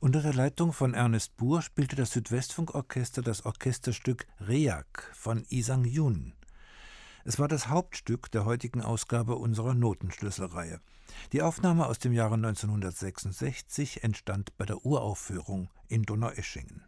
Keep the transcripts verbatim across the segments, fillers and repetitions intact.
Unter der Leitung von Ernest Buhr spielte das Südwestfunkorchester das Orchesterstück Reak von Lee Sang-yoon. Es war das Hauptstück der heutigen Ausgabe unserer Notenschlüsselreihe. Die Aufnahme aus dem Jahre neunzehnhundertsechsundsechzig entstand bei der Uraufführung in Donaueschingen.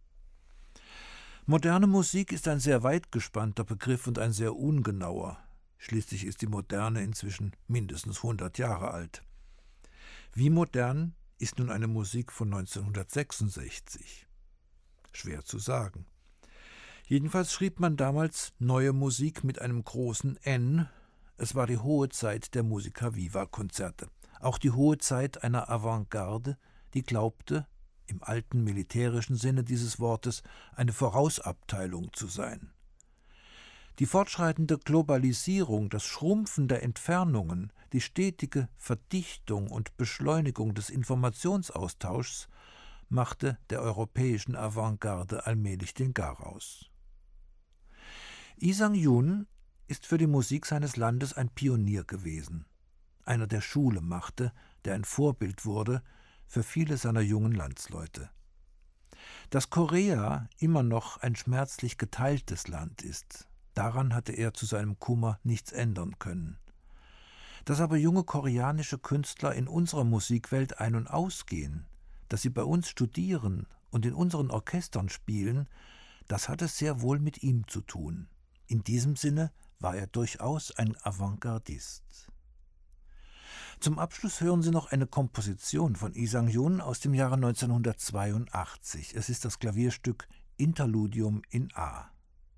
Moderne Musik ist ein sehr weit gespannter Begriff und ein sehr ungenauer. Schließlich ist die Moderne inzwischen mindestens hundert Jahre alt. Wie modern ist nun eine Musik von neunzehnhundertsechsundsechzig? Schwer zu sagen. Jedenfalls schrieb man damals neue Musik mit einem großen N. Es war die hohe Zeit der Musica Viva-Konzerte. Auch die hohe Zeit einer Avantgarde, die glaubte, im alten militärischen Sinne dieses Wortes, eine Vorausabteilung zu sein. Die fortschreitende Globalisierung, das Schrumpfen der Entfernungen, die stetige Verdichtung und Beschleunigung des Informationsaustauschs machte der europäischen Avantgarde allmählich den Garaus. Lee Sang-yoon ist für die Musik seines Landes ein Pionier gewesen, einer, der Schule machte, der ein Vorbild wurde für viele seiner jungen Landsleute. Dass Korea immer noch ein schmerzlich geteiltes Land ist, daran hatte er zu seinem Kummer nichts ändern können. Dass aber junge koreanische Künstler in unserer Musikwelt ein- und ausgehen, dass sie bei uns studieren und in unseren Orchestern spielen, das hatte sehr wohl mit ihm zu tun. In diesem Sinne war er durchaus ein Avantgardist. Zum Abschluss hören Sie noch eine Komposition von Lee Sang-yoon aus dem Jahre neunzehnhundertzweiundachtzig. Es ist das Klavierstück Interludium in A.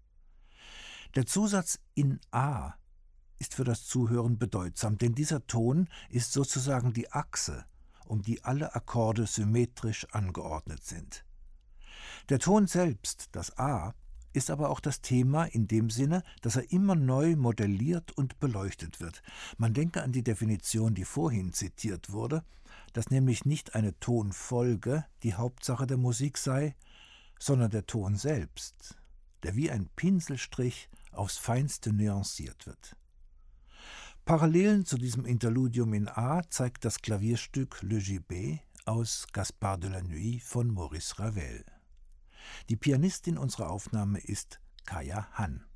Der Zusatz in A ist für das Zuhören bedeutsam, denn dieser Ton ist sozusagen die Achse, um die alle Akkorde symmetrisch angeordnet sind. Der Ton selbst, das A, ist aber auch das Thema in dem Sinne, dass er immer neu modelliert und beleuchtet wird. Man denke an die Definition, die vorhin zitiert wurde, dass nämlich nicht eine Tonfolge die Hauptsache der Musik sei, sondern der Ton selbst, der wie ein Pinselstrich aufs Feinste nuanciert wird. Parallelen zu diesem Interludium in A zeigt das Klavierstück Le Gibet aus Gaspard de la Nuit von Maurice Ravel. Die Pianistin unserer Aufnahme ist Kaya Han.